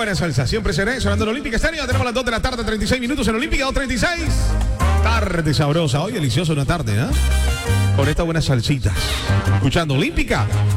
buena salsa. Siempre seré sonando en Olímpica Estéreo. Tenemos las 2 de la tarde, 36 minutos en Olímpica, 2:36. Tarde sabrosa. Hoy deliciosa una tarde, ¿eh? Con estas buenas salsitas. Escuchando Olímpica.